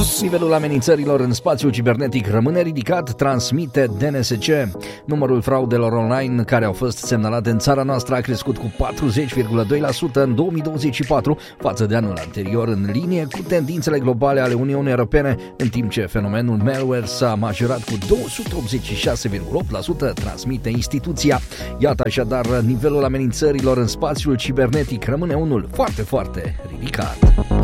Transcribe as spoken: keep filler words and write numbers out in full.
sus. Nivelul amenințărilor în spațiul cibernetic rămâne ridicat, transmite D N S C. Numărul fraudelor online care au fost semnalate în țara noastră a crescut cu patruzeci virgulă doi la sută în două mii douăzeci și patru față de anul anterior, în linie cu tendințele globale ale Uniunii Europene, în timp ce fenomenul malware s-a majorat cu două sute optzeci și șase virgulă opt la sută, transmite instituția. Iată așadar, nivelul amenințărilor în spațiul cibernetic rămâne unul foarte, foarte ridicat.